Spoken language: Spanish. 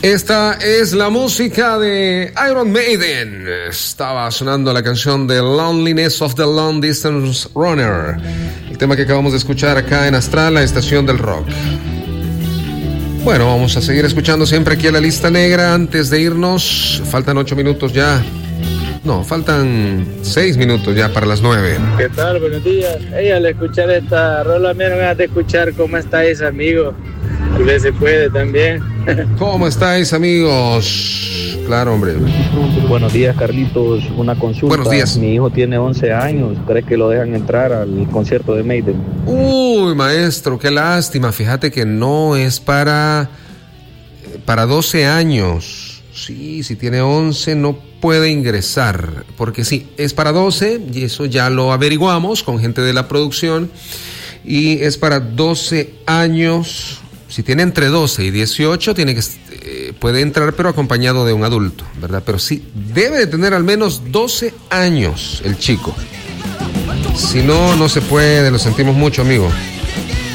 Esta es la música de Iron Maiden. Estaba sonando la canción de Loneliness of the Long Distance Runner, el tema que acabamos de escuchar acá en Astral, la estación del rock. Bueno, vamos a seguir escuchando siempre aquí a la lista negra. Antes de irnos, faltan 8 minutos ya. No, faltan 6 minutos ya para las 9. ¿Qué tal? Buenos días. Al escuchar esta rola me dan ganas de escuchar cómo estáis, amigo. Tal vez se puede también. ¿Cómo estáis, amigos? Claro, hombre. Buenos días, Carlitos. Una consulta. Buenos días. Mi hijo tiene 11 años. ¿Crees que lo dejan entrar al concierto de Maiden? Uy, maestro, qué lástima. Fíjate que no es para 12 años. Sí, si tiene 11 no puede ingresar. Porque sí, es para 12 y eso ya lo averiguamos con gente de la producción. Y es para 12 años. Si tiene entre 12 y 18, puede entrar, pero acompañado de un adulto, ¿verdad? Pero sí, debe de tener al menos 12 años el chico. Si no, no se puede, lo sentimos mucho, amigo.